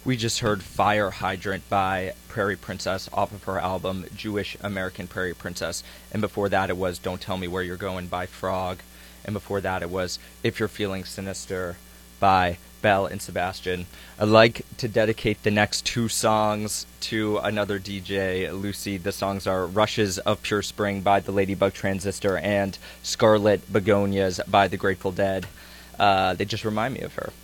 We just heard Fire Hydrant by Prairie Princess off of her album Jewish American Prairie Princess. And before that, it was Don't Tell Me Where You're Going by Frog. And before that, it was If You're Feeling Sinister by Belle and Sebastian. I'd like to dedicate the next two songs to another DJ, Lucy. The songs are Rushes of Pure Spring by the Ladybug Transistor and Scarlet Begonias by the Grateful Dead. They just remind me of her.